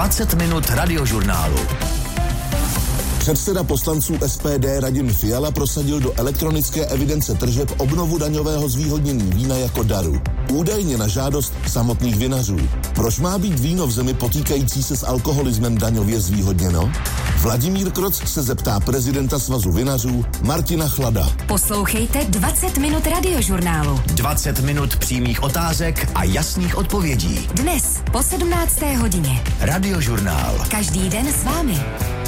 20 minut radiožurnálu. Předseda poslanců SPD Radim Fiala prosadil do elektronické evidence tržeb obnovu daňového zvýhodnění vína jako daru. Údajně na žádost samotných vinařů. Proč má být víno v zemi potýkající se s alkoholismem daňově zvýhodněno? Vladimír Kroc se zeptá prezidenta Svazu vinařů Martina Chlada. Poslouchejte 20 minut radiožurnálu. 20 minut přímých otázek a jasných odpovědí. Dnes po 17. hodině. Radiožurnál. Každý den s vámi.